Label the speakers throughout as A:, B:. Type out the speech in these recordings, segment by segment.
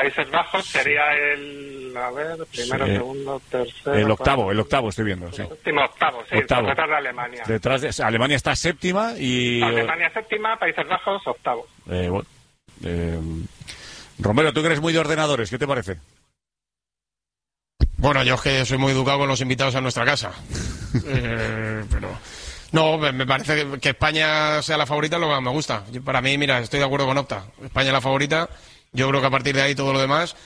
A: Países Bajos sería primero, segundo, tercero...
B: El octavo estoy viendo, sí.
A: Octavo, detrás de Alemania.
B: Alemania está séptima y...
A: Alemania séptima, Países Bajos octavo.
B: Romero, tú que eres muy de ordenadores, ¿qué te parece?
C: Bueno, yo es que soy muy educado con los invitados a nuestra casa. Pero... No, me parece que España sea la favorita es lo que más me gusta. Para mí, mira, estoy de acuerdo con Opta. España es la favorita. Yo creo que a partir de ahí todo lo demás.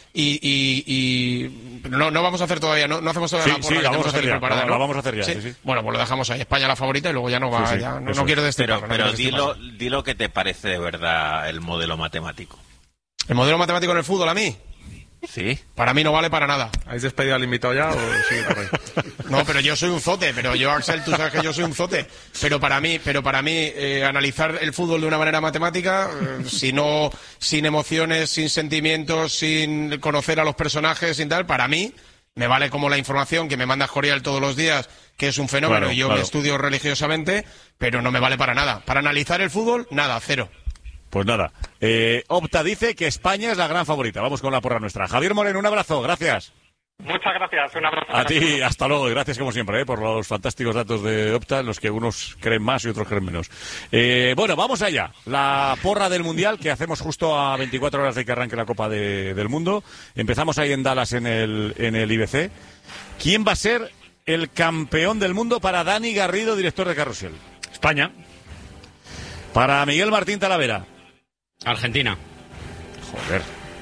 C: No vamos a hacer todavía, no hacemos todavía la porra que tenemos aquí preparada, ¿no?
B: La vamos a hacer ya.
C: ¿Sí?
B: Sí.
C: Bueno, pues lo dejamos ahí. España la favorita y luego ya no va.
B: Sí,
C: ya, no quiero destripar.
D: Pero dilo que te parece de verdad el modelo matemático.
C: ¿El modelo matemático en el fútbol a mí?
D: Sí.
C: Para mí no vale para nada.
E: ¿Habéis despedido al invitado ya o sigue por ahí?
C: No, pero yo soy un zote, Axel, tú sabes que yo soy un zote. Pero para mí, analizar el fútbol de una manera matemática, sin emociones, sin sentimientos, sin conocer a los personajes, sin tal, para mí me vale como la información que me manda Jorial todos los días, que es un fenómeno,
B: claro,
C: y yo me estudio religiosamente, pero no me vale para nada. Para analizar el fútbol, nada, cero.
B: Pues nada, Opta dice que España es la gran favorita. Vamos con la porra nuestra. Javier Moreno, un abrazo, gracias.
A: Muchas gracias, un abrazo.
B: A ti, hasta luego, y gracias como siempre por los fantásticos datos de Opta, en los que unos creen más y otros creen menos. Bueno, vamos allá. La porra del Mundial, que hacemos justo a 24 horas de que arranque la Copa del Mundo. Empezamos ahí en Dallas, en el IBC. ¿Quién va a ser el campeón del mundo para Dani Garrido, director de Carrusel?
F: España.
B: Para Miguel Martín Talavera.
F: Argentina.
B: Joder.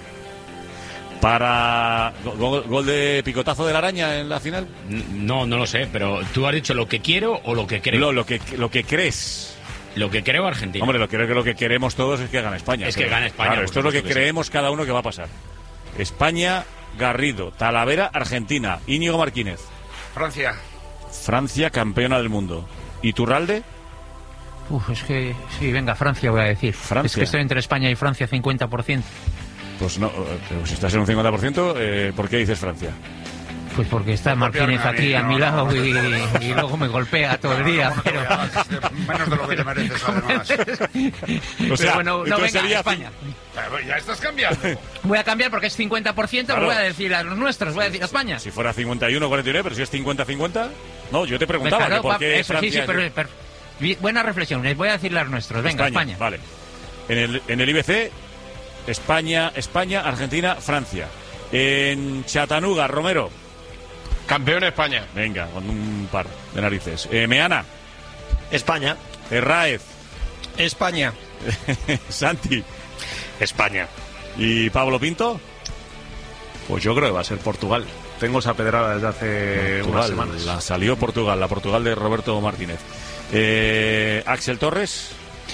B: Para gol de picotazo de la araña en la final.
F: No lo sé, pero tú has dicho lo que quiero o lo que creo.
B: Lo que crees.
F: Lo que creo Argentina.
B: Hombre, lo que queremos todos es que gane España.
F: Es que gane España.
B: Claro, esto es lo que creemos cada uno que va a pasar. España, Garrido, Talavera, Argentina. Íñigo Martínez. Francia, campeona del mundo. ¿Iturralde?
G: Es que sí, venga, Francia voy a decir.
B: Francia.
G: Es que estoy entre España y Francia 50%.
B: Pues no, si estás en un 50%, ¿por qué dices Francia?
G: Pues porque está Martínez aquí a mi lado y luego me golpea todo el día. Pero...
H: Menos de lo que te mereces, además.
B: O sea,
G: bueno, no venga,
B: sería
G: España.
H: Ya estás cambiando.
G: Voy a cambiar porque es 50%, claro. Voy a decir a los nuestros, voy a decir a España.
B: Si fuera 51-49, pero si es 50-50... No, yo te preguntaba
G: claro,
B: por qué
G: eso,
B: Francia...
G: Sí, pero buena reflexión, les voy a decir las nuestros. Venga, España.
B: Vale. En el IBC, España, Argentina, Francia. En Chattanooga, Romero.
C: Campeón España.
B: Venga, con un par de narices. Meana.
D: España.
B: Herráez.
C: España.
B: Santi.
E: España.
B: ¿Y Pablo Pinto?
E: Pues yo creo que va a ser Portugal. Tengo esa pedrada desde hace unas semanas.
B: La salió Portugal, la Portugal de Roberto Martínez. Axel Torres.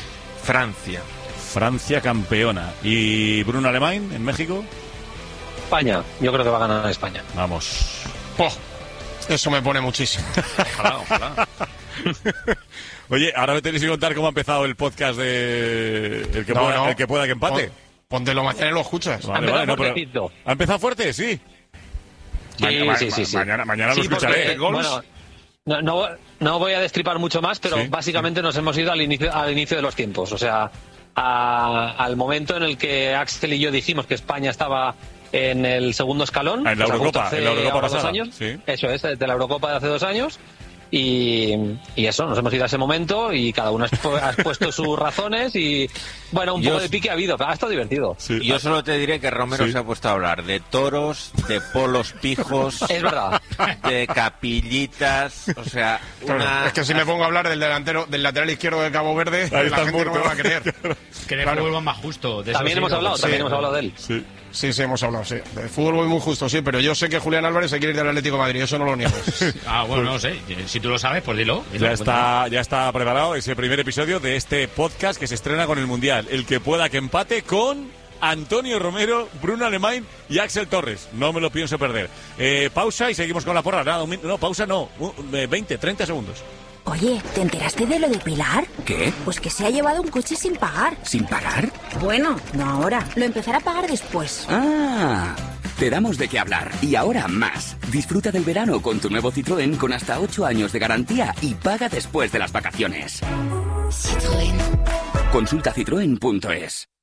B: Francia campeona. ¿Y Bruno Alemán en México?
I: España. Yo creo que va a ganar España.
B: Vamos.
C: Eso me pone muchísimo.
B: Ojalá. Oye, ahora me tenéis que contar cómo ha empezado el podcast de el que pueda que empate.
C: Póntelo mañana y lo escuchas.
B: Vale, ¿Ha empezado fuerte? Sí.
I: Sí.
B: Mañana lo escucharé.
I: Bueno, no voy a destripar mucho más, pero básicamente nos hemos ido al inicio de los tiempos. O sea, al momento en el que Axel y yo dijimos que España estaba en el segundo escalón.
B: En la Eurocopa pasada.
I: 2 años.
B: Sí.
I: Eso es, de la Eurocopa de hace 2 años. Y eso, nos hemos ido a ese momento y cada uno ha expuesto sus razones y, bueno, un poco de pique ha habido, pero ha estado divertido.
D: Sí. Yo solo te diré que Romero se ha puesto a hablar de toros, de polos pijos,
I: es verdad,
D: de capillitas, o sea...
C: Es que si me pongo a hablar del lateral izquierdo de Cabo Verde, la gente no me va a creer.
F: Que de fútbol va más justo.
I: También hemos hablado de él.
C: Sí, hemos hablado, sí. De fútbol voy muy justo, sí, pero yo sé que Julián Álvarez se quiere ir del Atlético de Madrid, eso no lo niego.
F: Bueno, no sé. Si tú lo sabes, pues dilo.
B: Ya está preparado ese primer episodio de este podcast que se estrena con el Mundial. El que pueda que empate con Antonio Romero, Bruno Alemán y Axel Torres. No me lo pienso perder. Pausa y seguimos con la porra. Pausa no. 30 segundos.
J: Oye, ¿te enteraste de lo de Pilar?
K: ¿Qué?
J: Pues que se ha llevado un coche sin pagar.
K: ¿Sin pagar?
J: Bueno, no ahora. Lo empezará a pagar después.
K: Ah, te damos de qué hablar. Y ahora más. Disfruta del verano con tu nuevo Citroën con hasta 8 años de garantía y paga después de las vacaciones.
J: Citroën.
K: Consulta citroen.es.